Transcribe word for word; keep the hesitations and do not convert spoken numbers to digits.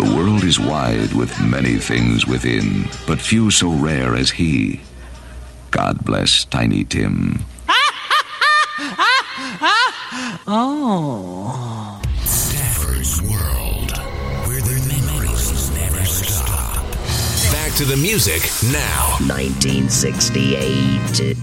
The world is wide with many things within, but few so rare as he. God bless Tiny Tim. Oh. Stafford's World, where the memories never stop. Back to the music now. nineteen sixty-eight.